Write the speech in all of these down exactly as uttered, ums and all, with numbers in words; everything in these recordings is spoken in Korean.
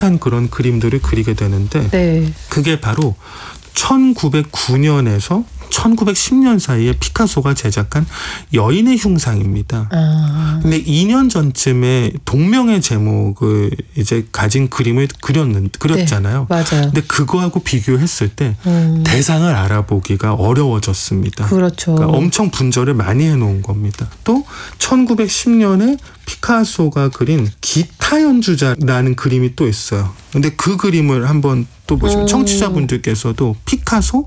한 그런 그림들을 그리게 되는데 네. 그게 바로 천구백구 년에서 천구백십 년 사이에 피카소가 제작한 여인의 흉상입니다. 아. 근데 이 년 전쯤에 동명의 제목을 이제 가진 그림을 그렸는, 그렸잖아요. 네, 맞아요. 근데 그거하고 비교했을 때 음. 대상을 알아보기가 어려워졌습니다. 그렇죠. 그러니까 엄청 분절을 많이 해놓은 겁니다. 또 천구백십 년에 피카소가 그린 기타 연주자라는 그림이 또 있어요. 근데 그 그림을 한번 또 보시면 음. 청취자분들께서도 피카소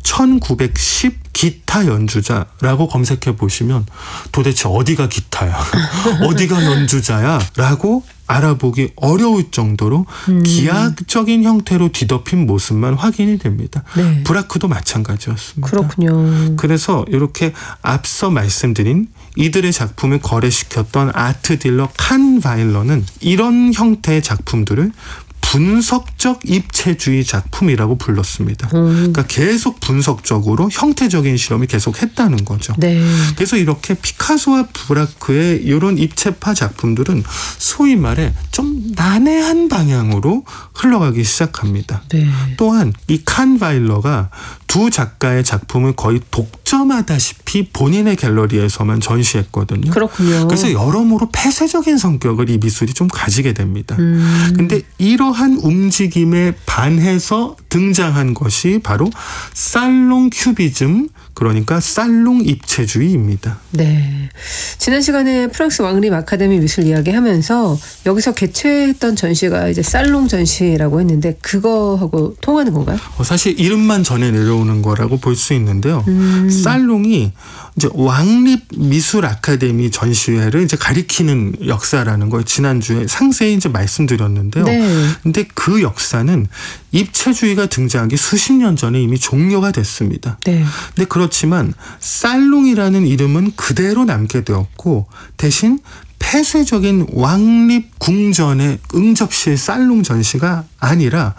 천구백십 기타 연주자라고 검색해 보시면 도대체 어디가 기타야? 어디가 연주자야? 라고 알아보기 어려울 정도로 음. 기하학적인 형태로 뒤덮인 모습만 확인이 됩니다. 네. 브라크도 마찬가지였습니다. 그렇군요. 그래서 이렇게 앞서 말씀드린 이들의 작품을 거래시켰던 아트 딜러 칸 바일러는 이런 형태의 작품들을 분석적 입체주의 작품이라고 불렀습니다. 음. 그러니까 계속 분석적으로 형태적인 실험이 계속 했다는 거죠. 네. 그래서 이렇게 피카소와 브라크의 이런 입체파 작품들은 소위 말해 좀 난해한 방향으로 흘러가기 시작합니다. 네. 또한 이 칸 바일러가 두 작가의 작품을 거의 독점하다시피 본인의 갤러리에서만 전시했거든요. 그렇군요. 그래서 여러모로 폐쇄적인 성격을 이 미술이 좀 가지게 됩니다. 음. 근데 이러한 움직임에 반해서 등장한 것이 바로 살롱 큐비즘, 그러니까 살롱 입체주의입니다. 네. 지난 시간에 프랑스 왕립 아카데미 미술 이야기하면서 여기서 개최했던 전시가 이제 살롱 전시라고 했는데 그거하고 통하는 건가요? 어, 사실 이름만 전해 내려오는 거라고 볼 수 있는데요. 음. 살롱이 이제 왕립 미술 아카데미 전시회를 이제 가리키는 역사라는 걸 지난주에 상세히 이제 말씀드렸는데요. 네. 근데 그 역사는 입체주의가 등장하기 수십 년 전에 이미 종료가 됐습니다. 네. 근데 그렇지만 살롱이라는 이름은 그대로 남게 되었고 대신 폐쇄적인 왕립 궁전의 응접실 살롱 전시가 아니라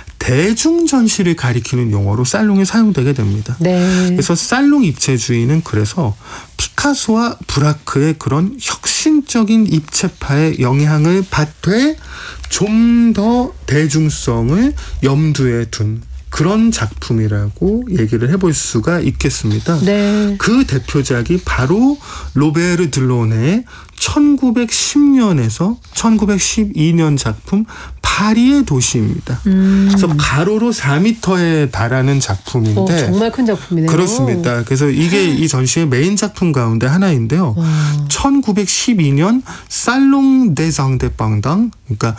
대중 전시를 가리키는 용어로 살롱이 사용되게 됩니다. 네. 그래서 살롱 입체주의는 그래서 피카소와 브라크의 그런 혁신적인 입체파의 영향을 받되 좀 더 대중성을 염두에 둔 그런 작품이라고 얘기를 해볼 수가 있겠습니다. 네. 그 대표작이 바로 로베르 들론의 천구백십 년에서 천구백십이 년 작품 파리의 도시입니다. 음. 그래서 가로로 사 미터에 달하는 작품인데 어, 정말 큰 작품이네요. 그렇습니다. 그래서 이게 이 전시의 메인 작품 가운데 하나인데요. 와. 천구백십이 년 살롱 데상데빵당, 그러니까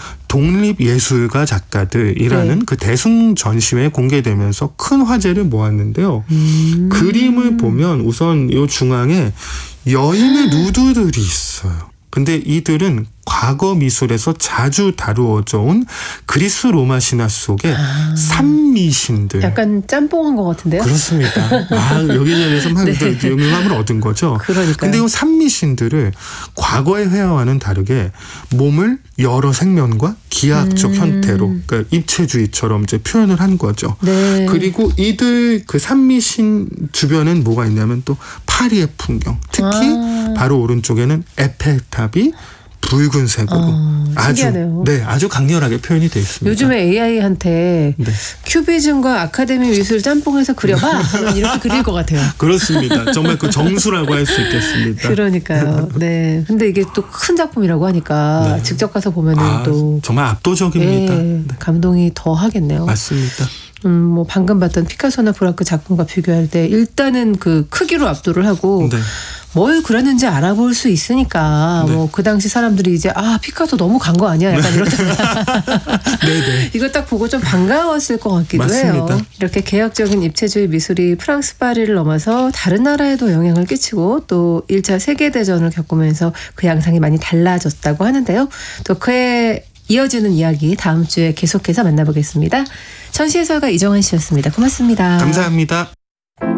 독립예술가 작가들이라는 네. 그 대승 전시회에 공개되면서 큰 화제를 모았는데요. 음. 그림을 보면 우선 이 중앙에 여인의 누드들이 있어요. 근데 이들은 과거 미술에서 자주 다루어져 온 그리스 로마 신화 속의 아. 산미신들. 약간 짬뽕한 것 같은데요? 그렇습니다. 아, 여기저기서 막 네. 영감을 얻은 거죠. 그러니까요. 근데 이 산미신들을 과거의 회화와는 다르게 몸을 여러 생면과 기하학적 음. 형태로, 그러니까 입체주의처럼 이제 표현을 한 거죠. 네. 그리고 이들 그 산미신 주변엔 뭐가 있냐면 또 파리의 풍경. 특히 아. 바로 오른쪽에는 에펠탑이 붉은색으로 어, 아주 신기하네요. 네 아주 강렬하게 표현이 되어 있습니다. 요즘에 에이아이한테 네. 큐비즘과 아카데미 미술 짬뽕해서 그려봐 하면 이렇게 그릴 것 같아요. 그렇습니다. 정말 그 정수라고 할 수 있겠습니다. 그러니까요. 네. 근데 이게 또 큰 작품이라고 하니까 네. 직접 가서 보면은 아, 또 정말 압도적입니다. 네, 네. 감동이 더 하겠네요. 맞습니다. 음, 뭐 방금 봤던 피카소나 브라크 작품과 비교할 때 일단은 그 크기로 압도를 하고 네. 뭘 그렸는지 알아볼 수 있으니까 네. 뭐 그 당시 사람들이 이제 아 피카소 너무 간 거 아니야 약간 이러다가 네네. 이거 딱 보고 좀 반가웠을 것 같기도 맞습니다. 해요. 이렇게 개혁적인 입체주의 미술이 프랑스 파리를 넘어서 다른 나라에도 영향을 끼치고 또 일 차 세계대전을 겪으면서 그 양상이 많이 달라졌다고 하는데요. 또 그에 이어지는 이야기 다음 주에 계속해서 만나보겠습니다. 전시해설가 이정환 씨였습니다. 고맙습니다. 감사합니다.